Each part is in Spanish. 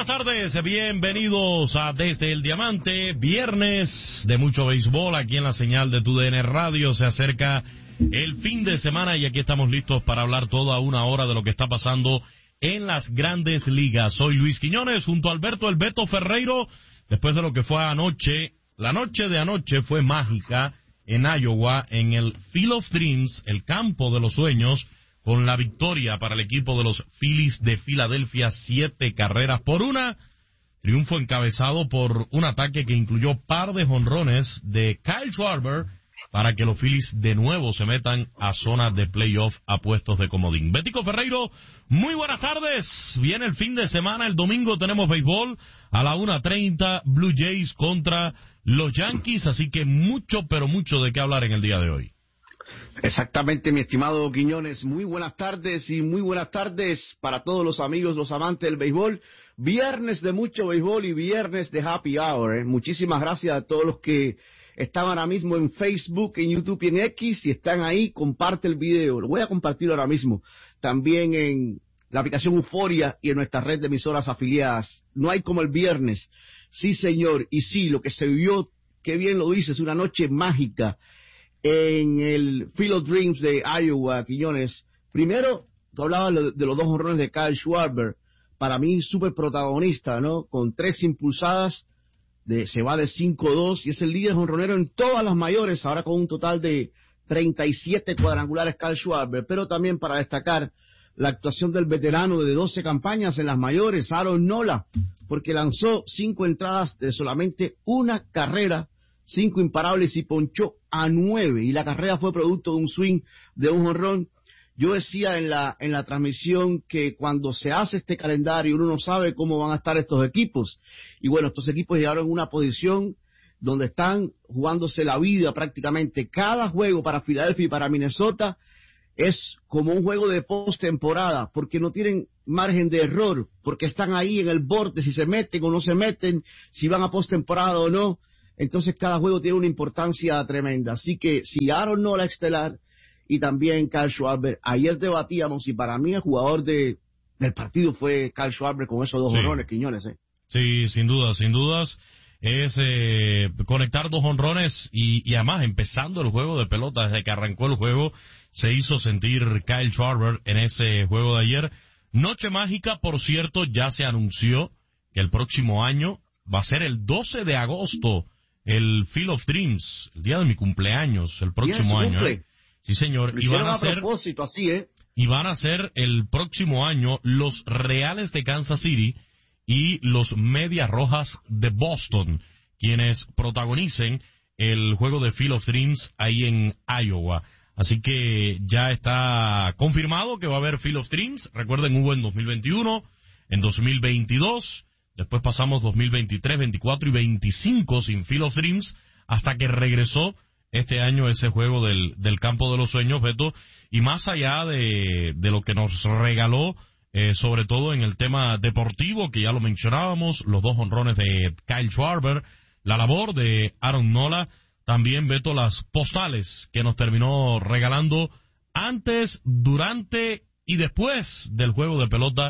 buenas tardes, bienvenidos a Desde el Diamante, viernes de mucho béisbol aquí en la señal de TUDN Radio. Se acerca el fin de semana y aquí estamos listos para hablar toda una hora de lo que está pasando en las grandes ligas. Soy Luis Quiñones junto a Alberto El Beto Ferreiro. Después de lo que fue anoche, la noche de anoche fue mágica en Iowa, en el Field of Dreams, el campo de los sueños, con la victoria para el equipo de los Phillies de Filadelfia, 7-1. Triunfo encabezado por un ataque que incluyó par de jonrones de Kyle Schwarber para que los Phillies de nuevo se metan a zona de playoff a puestos de comodín. Betico Ferreiro, muy buenas tardes. Viene el fin de semana, el domingo tenemos béisbol a la 1:30, Blue Jays contra los Yankees, así que mucho, pero mucho de qué hablar en el día de hoy. Exactamente, mi estimado Quiñones. Muy buenas tardes y muy buenas tardes para todos los amigos, los amantes del béisbol. Viernes de mucho béisbol y viernes de happy hour. Muchísimas gracias a todos los que están ahora mismo en Facebook, en YouTube y en X. Si están ahí, comparte el video. Lo voy a compartir ahora mismo. También en la aplicación Euforia y en nuestra red de emisoras afiliadas. No hay como el viernes. Sí, señor. Y sí, lo que se vivió, qué bien lo dices, una noche mágica en el Field of Dreams de Iowa, Quiñones. Primero, tú hablabas de los dos jonrones de Kyle Schwarber. Para mí, súper protagonista, ¿no? Con 3 impulsadas, se va de 5-2 y es el líder jonronero en todas las mayores, ahora con un total de 37 cuadrangulares Kyle Schwarber. Pero también para destacar la actuación del veterano de 12 campañas en las mayores, Aaron Nola, porque lanzó 5 entradas de solamente una carrera, 5 imparables y ponchó a 9, y la carrera fue producto de un swing de un jonrón. Yo decía en la transmisión que cuando se hace este calendario uno no sabe cómo van a estar estos equipos, y bueno, estos equipos llegaron en una posición donde están jugándose la vida prácticamente. Cada juego para Filadelfia y para Minnesota es como un juego de postemporada, porque no tienen margen de error, porque están ahí en el borde, si se meten o no se meten, si van a postemporada o no. Entonces cada juego tiene una importancia tremenda. Así que si Aaron Nola estelar y también Kyle Schwarber, ayer debatíamos y para mí el jugador del partido fue Kyle Schwarber con esos 2 jonrones, Quiñones. Sí, sin dudas. Es conectar 2 jonrones y además empezando el juego de pelota, desde que arrancó el juego se hizo sentir Kyle Schwarber en ese juego de ayer. Noche mágica, por cierto, ya se anunció que el próximo año va a ser el 12 de agosto. El Field of Dreams, el día de mi cumpleaños, el próximo año. Sí, señor. Y van a ser, propósito, así, y van a ser el próximo año los Reales de Kansas City y los Medias Rojas de Boston, quienes protagonicen el juego de Field of Dreams ahí en Iowa. Así que ya está confirmado que va a haber Field of Dreams. Recuerden, hubo en 2021, en 2022... Después pasamos 2023, 24 y 25 sin Field of Dreams, hasta que regresó este año ese juego del campo de los sueños, Beto. Y más allá de lo que nos regaló, sobre todo en el tema deportivo, que ya lo mencionábamos, los 2 jonrones de Kyle Schwarber, la labor de Aaron Nola, también, Beto, las postales que nos terminó regalando antes, durante y después del juego de pelota,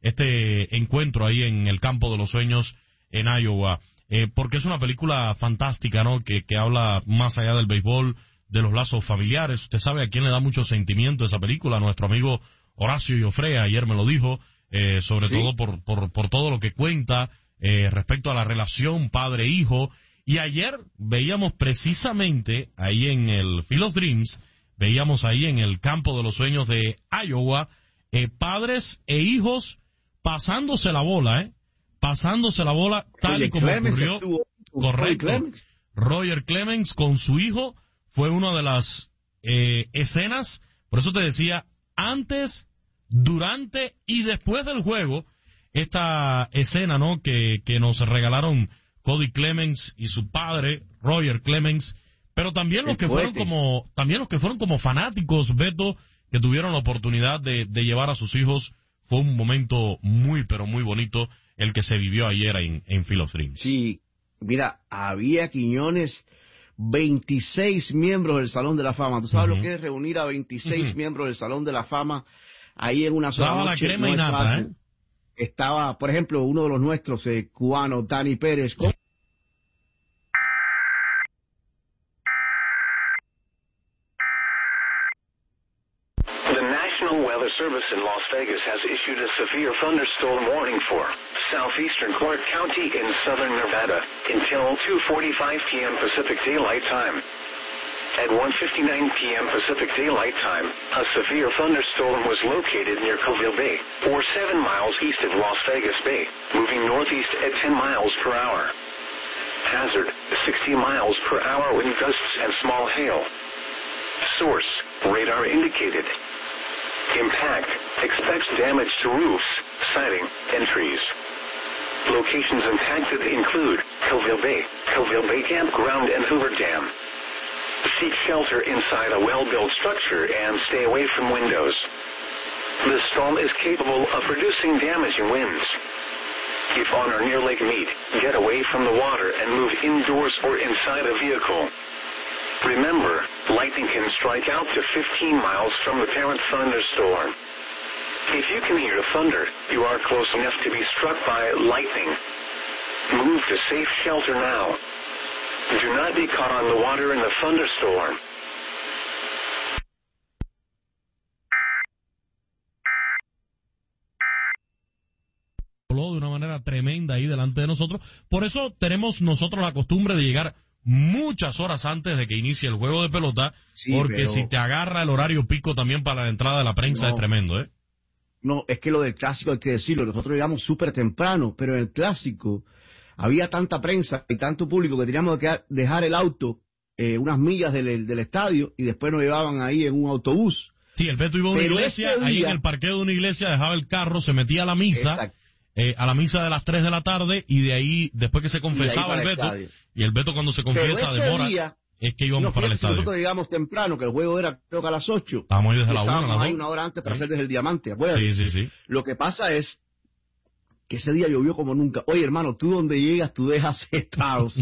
este encuentro ahí en el campo de los sueños en Iowa, porque es una película fantástica, ¿no? Que habla más allá del béisbol, de los lazos familiares. Usted sabe a quién le da mucho sentimiento esa película, a nuestro amigo Horacio Joffre, ayer me lo dijo, sobre todo por todo lo que cuenta respecto a la relación padre-hijo. Y ayer veíamos precisamente ahí en el Field of Dreams, veíamos ahí en el campo de los sueños de Iowa, padres e hijos pasándose la bola, tal y como ocurrió. Correcto. Roger Clemens con su hijo fue una de las escenas, por eso te decía, antes, durante y después del juego, esta escena, ¿no? Que nos regalaron Cody Clemens y su padre, Roger Clemens, pero también los que fueron como fanáticos, Beto, que tuvieron la oportunidad de llevar a sus hijos. Fue un momento muy, pero muy bonito el que se vivió ayer en Field of Dreams. Sí, mira, había, Quiñones, 26 miembros del Salón de la Fama. ¿Tú sabes lo que es reunir a 26 miembros del Salón de la Fama ahí en una sola noche? La crema y nata, estaba, por ejemplo, uno de los nuestros, cubano, Dani Pérez. Weather Service in Las Vegas has issued a severe thunderstorm warning for southeastern Clark County in southern Nevada until 2:45 p.m. Pacific Daylight Time. At 1:59 p.m. Pacific Daylight Time, a severe thunderstorm was located near Coville Bay, or 7 miles east of Las Vegas Bay, moving northeast at 10 miles per hour. Hazard, 60 miles per hour wind gusts and small hail. Source, radar indicated. Impact, expects damage to roofs, siding, and trees. Locations impacted include Coville Bay Campground and Hoover Dam. Seek shelter inside a well-built structure and stay away from windows. The storm is capable of producing damaging winds. If on or near Lake Mead, get away from the water and move indoors or inside a vehicle. Remember, lightning can strike out to 15 miles from the parent thunderstorm. If you can hear thunder, you are close enough to be struck by lightning. Move to safe shelter now. Do not be caught on the water in the thunderstorm. De una manera tremenda ahí delante de nosotros. Por eso tenemos nosotros la costumbre de llegar muchas horas antes de que inicie el juego de pelota, sí, porque pero si te agarra el horario pico también para la entrada de la prensa es tremendo, ¿eh? No, es que lo del clásico hay que decirlo, nosotros llegamos súper temprano, pero en el clásico había tanta prensa y tanto público que teníamos que dejar el auto unas millas del estadio y después nos llevaban ahí en un autobús. Sí, el Beto iba a una iglesia, ahí en el parqueo de una iglesia dejaba el carro, se metía a la misa, a la misa de las 3 de la tarde, y de ahí, después que se confesaba el Beto, y el Beto cuando se confiesa demora, día, es que íbamos para el estadio. Nosotros llegamos temprano, que el juego era creo que a las 8. Estábamos ahí desde la 1, estábamos ahí una hora antes para hacer desde el Diamante, ¿acuerdas? Sí. Lo que pasa es que ese día llovió como nunca. Oye, hermano, tú donde llegas, tú dejas estrados.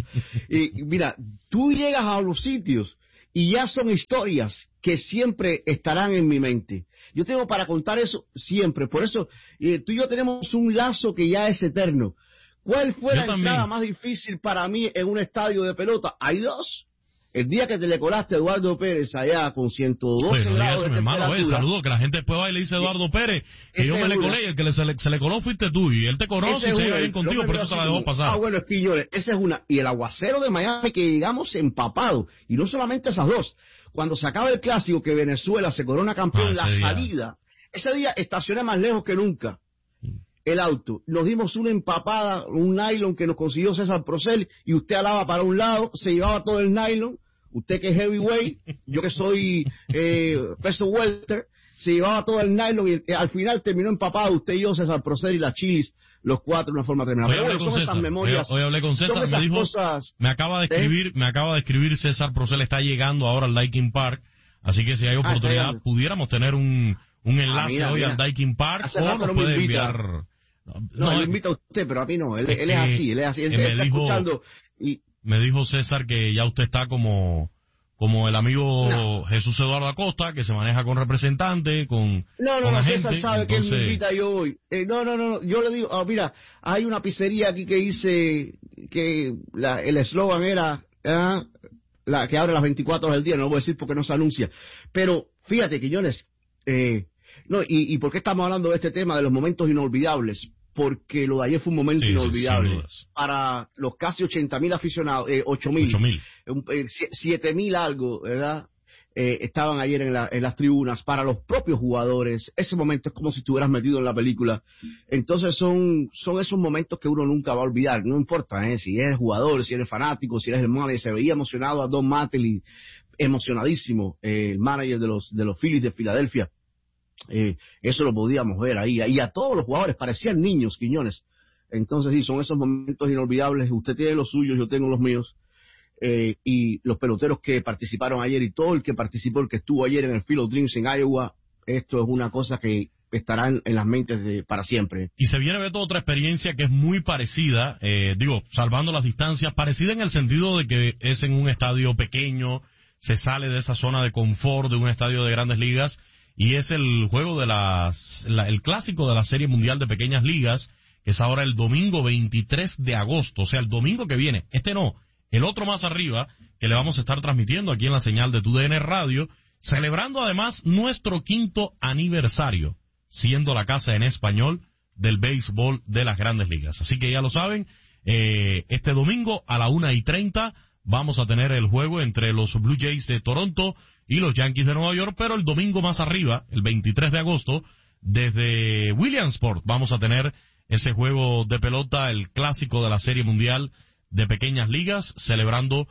Y mira, tú llegas a los sitios y ya son historias que siempre estarán en mi mente. Yo tengo para contar eso siempre. Por eso, tú y yo tenemos un lazo que ya es eterno. ¿Cuál fue la entrada más difícil para mí en un estadio de pelota? Hay dos. El día que te le colaste a Eduardo Pérez allá con 112 grados de temperatura. Saludo, que la gente después va y le dice a Eduardo Pérez que yo me le colé, y el que se le coló fuiste tú, y él te conoce y se lleva bien contigo, por eso se la dejó pasar. Bueno, Esquiñones, esa es una. Y el aguacero de Miami, que llegamos empapados, y no solamente esas dos. Cuando se acaba el clásico, que Venezuela se corona campeón, la salida, ese día estacioné más lejos que nunca el auto. Nos dimos una empapada, un nylon que nos consiguió César Procel, y usted alaba para un lado, se llevaba todo el nylon. Usted que es heavyweight, yo que soy peso welter, se llevaba todo el nylon y al final terminó empapado usted y yo, César Procel y la Chilis, los cuatro de una forma tremenda. Hoy hablé con César, me dijo, me acaba de escribir César Procel, está llegando ahora al Daikin Park, así que si hay oportunidad pudiéramos tener un enlace hoy al Daikin Park, o nos puede enviar. No, lo invita a usted, pero a mí no, él es así, él está escuchando y... Me dijo César que ya usted está como el amigo Jesús Eduardo Acosta, que se maneja con representantes, con agentes. César sabe que él me invita, yo voy. No, yo le digo, mira, hay una pizzería aquí que dice que el eslogan era la que abre las 24 horas del día, no lo voy a decir porque no se anuncia. Pero fíjate, Quiñones, ¿y por qué estamos hablando de este tema de los momentos inolvidables? Porque lo de ayer fue un momento inolvidable. Para los casi 80,000 aficionados, 8,000, 7,000 algo, ¿verdad? Estaban ayer en las tribunas. Para los propios jugadores, ese momento es como si estuvieras metido en la película. Entonces son esos momentos que uno nunca va a olvidar. No importa si eres jugador, si eres fanático, si eres el manager. Se veía emocionado a Don Mattingly, emocionadísimo, el manager de los Phillies de Filadelfia. Eso lo podíamos ver ahí, y a todos los jugadores parecían niños, Quiñones. Entonces sí, son esos momentos inolvidables. Usted tiene los suyos, yo tengo los míos, y los peloteros que participaron ayer y todo el que participó, el que estuvo ayer en el Field of Dreams en Iowa, esto es una cosa que estará en las mentes para siempre. Y se viene, Beto, otra experiencia que es muy parecida, salvando las distancias, parecida en el sentido de que es en un estadio pequeño, se sale de esa zona de confort de un estadio de Grandes Ligas, y es el juego de el clásico de la Serie Mundial de Pequeñas Ligas, que es ahora el domingo 23 de agosto, o sea, el domingo que viene. El otro más arriba, que le vamos a estar transmitiendo aquí en la señal de TUDN Radio, celebrando además nuestro 5º aniversario, siendo la casa en español del béisbol de las Grandes Ligas. Así que ya lo saben, este domingo a la 1:30 vamos a tener el juego entre los Blue Jays de Toronto y los Yankees de Nueva York, pero el domingo más arriba, el 23 de agosto, desde Williamsport vamos a tener ese juego de pelota, el clásico de la Serie Mundial de Pequeñas Ligas, celebrando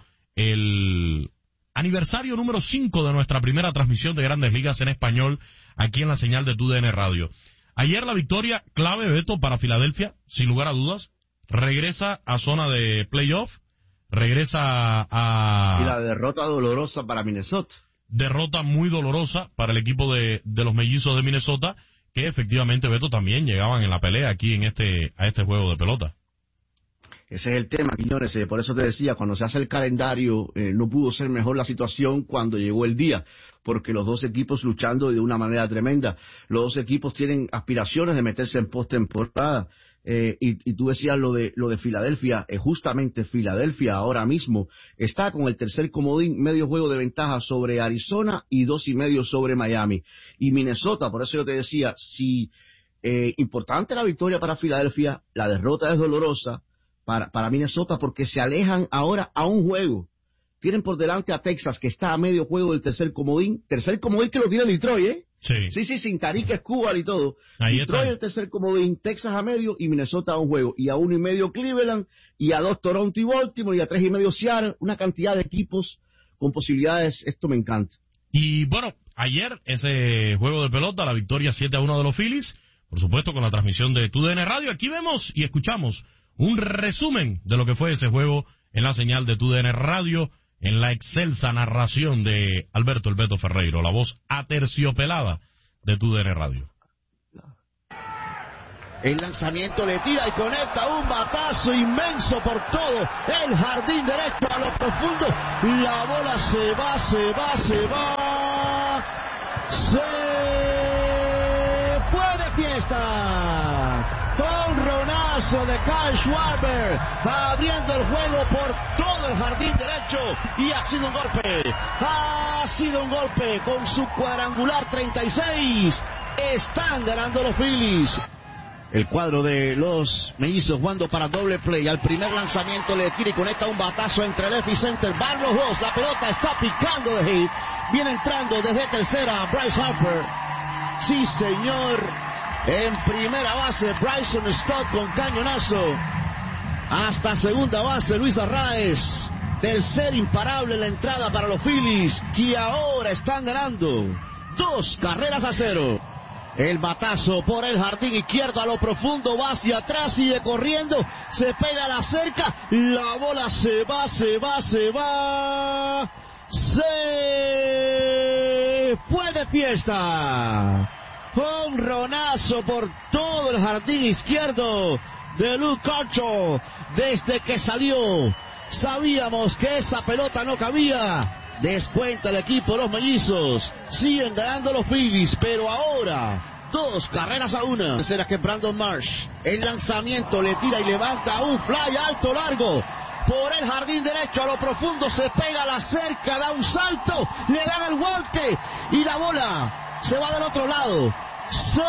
el aniversario número 5 de nuestra primera transmisión de Grandes Ligas en español aquí en la señal de TUDN Radio. Ayer la victoria clave, Beto, para Filadelfia, sin lugar a dudas, regresa a zona de playoff, regresa a... Y la derrota dolorosa para Minnesota. Derrota muy dolorosa para el equipo de los Mellizos de Minnesota, que efectivamente, Beto, también llegaban en la pelea aquí a este juego de pelota. Ese es el tema, Quiñones, por eso te decía, cuando se hace el calendario, no pudo ser mejor la situación cuando llegó el día, porque los dos equipos luchando de una manera tremenda, los dos equipos tienen aspiraciones de meterse en postemporada, y tú decías lo de Filadelfia, justamente Filadelfia ahora mismo está con el tercer comodín, medio juego de ventaja sobre Arizona y 2.5 sobre Miami, y Minnesota, por eso yo te decía, importante la victoria para Filadelfia, la derrota es dolorosa para Minnesota porque se alejan ahora a un juego. Tienen por delante a Texas, que está a medio juego del tercer comodín que lo tiene Detroit, ¿eh? Sí, sin Tariq Escobar y todo. Ahí Detroit está. el tercer comodín, Texas a medio y Minnesota a un juego. Y a 1.5 Cleveland, y a 2 Toronto y Baltimore, y a 3.5 Seattle. Una cantidad de equipos con posibilidades. Esto me encanta. Y bueno, ayer ese juego de pelota, la victoria 7-1 de los Phillies, por supuesto con la transmisión de TUDN Radio. Aquí vemos y escuchamos un resumen de lo que fue ese juego en la señal de TUDN Radio, en la excelsa narración de Alberto El Beto Ferreiro, la voz aterciopelada de TUDN Radio. El lanzamiento le tira y conecta un batazo inmenso por todo el jardín derecho a lo profundo. La bola se va. Se fue de fiesta. Jonronazo de Kyle Schwarber, abriendo el juego por todo el jardín derecho, y ha sido un golpe con su cuadrangular 36. Están ganando los Phillies. El cuadro de los Mellizos jugando para doble play. Al primer lanzamiento le tira y conecta un batazo entre left y center. Van los dos, la pelota está picando de hit. Viene entrando desde tercera Bryce Harper. Sí, señor. En primera base, Bryson Stott con cañonazo. Hasta segunda base, Luis Arraez. Tercer imparable en la entrada para los Phillies, que ahora están ganando 2-0. El batazo por el jardín izquierdo a lo profundo, va hacia atrás, sigue corriendo, se pega a la cerca, la bola se va. Se fue de fiesta. Jonronazo por todo el jardín izquierdo de Luke Kershaw. Desde que salió, sabíamos que esa pelota no cabía. Descuenta el equipo, los Mellizos. Siguen ganando los Phillies, pero ahora 2-1. Tercera que Brandon Marsh. El lanzamiento le tira y levanta un fly alto largo por el jardín derecho a lo profundo, se pega a la cerca, da un salto, le dan el guante y la bola se va del otro lado. Se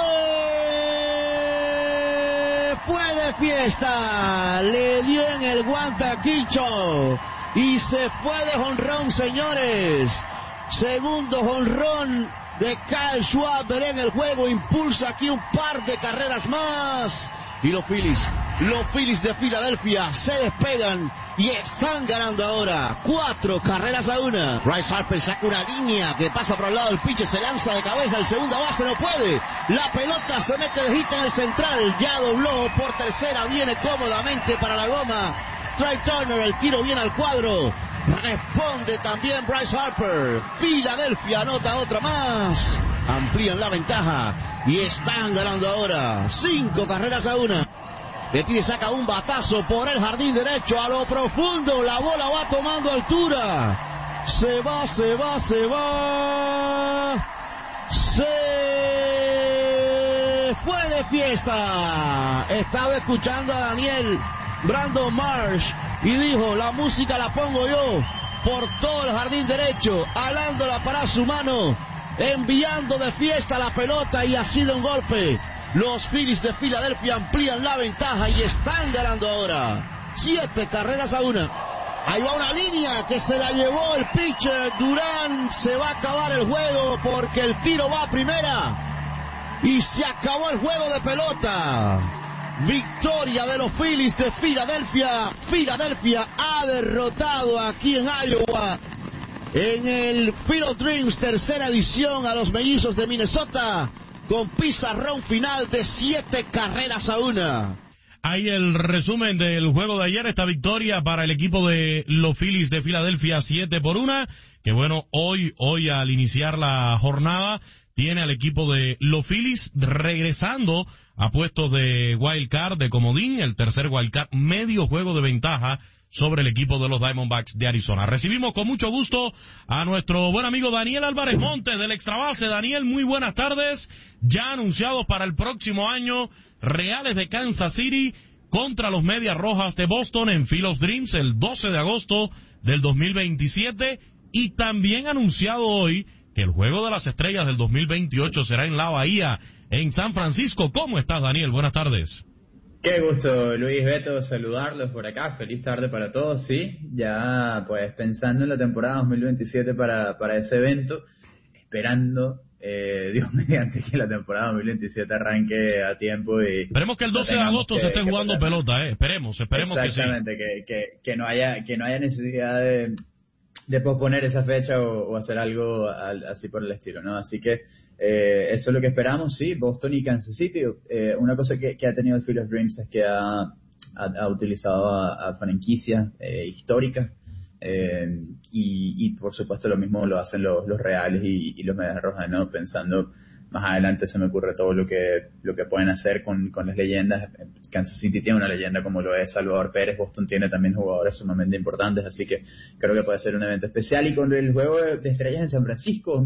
fue de fiesta. Le dio en el guante a Kershaw y se fue de jonrón, señores. Segundo jonrón de Kyle Schwarber en el juego. Impulsa aquí un par de carreras más. Y los Phillies de Filadelfia se despegan y están ganando ahora 4-1. Bryce Harper saca una línea que pasa por el lado del pitcher, se lanza de cabeza al segunda base, no puede. La pelota se mete de hit en el central, ya dobló por tercera, viene cómodamente para la goma Trea Turner, el tiro viene al cuadro. Responde también Bryce Harper. Filadelfia anota otra más. Amplían la ventaja y están ganando ahora 5-1. Betty saca un batazo por el jardín derecho a lo profundo. La bola va tomando altura. Se va. se fue de fiesta. Estaba escuchando a Daniel Brandon Marsh y dijo, la música la pongo yo por todo el jardín derecho, alándola para su mano, enviando de fiesta la pelota, y ha sido un golpe. Los Phillies de Filadelfia amplían la ventaja y están ganando ahora 7-1. Ahí va una línea que se la llevó el pitcher Durán. Se va a acabar el juego porque el tiro va a primera y se acabó el juego de pelota. Victoria de los Phillies de Filadelfia. Filadelfia ha derrotado aquí en Iowa, en el Field of Dreams, tercera edición, a los Mellizos de Minnesota, con pizarrón final de 7-1. Ahí el resumen del juego de ayer, esta victoria para el equipo de los Phillies de Filadelfia 7-1, que bueno, hoy al iniciar la jornada tiene al equipo de los Phillies regresando a puestos de wild card, de comodín, el tercer wild card, medio juego de ventaja sobre el equipo de los Diamondbacks de Arizona. Recibimos con mucho gusto a nuestro buen amigo Daniel Álvarez Montes del Extra Base. Daniel, muy buenas tardes. Ya anunciados para el próximo año, Reales de Kansas City contra los Medias Rojas de Boston en Field of Dreams el 12 de agosto del 2027. Y también anunciado hoy que el Juego de las Estrellas del 2028 será en la Bahía, en San Francisco. ¿Cómo estás, Daniel? Buenas tardes. Qué gusto, Luis, Beto, saludarlos por acá. Feliz tarde para todos, sí. Ya, pues, pensando en la temporada 2027 para ese evento, esperando, Dios mediante, que la temporada 2027 arranque a tiempo y... Esperemos que el 12 de agosto se esté jugando pelota, Esperemos exactamente, que sí. Que no haya necesidad de posponer esa fecha o hacer algo así por el estilo, ¿no? Así que eso es lo que esperamos, sí. Boston y Kansas City. Una cosa que ha tenido el Field of Dreams es que ha utilizado a franquicias históricas, y por supuesto lo mismo lo hacen los Reales y los Medias Rojas, ¿no? Pensando más adelante, se me ocurre todo lo que pueden hacer con las leyendas. Kansas City tiene una leyenda como lo es Salvador Pérez. Boston tiene también jugadores sumamente importantes, así que creo que puede ser un evento especial. Y con el juego de estrellas en San Francisco,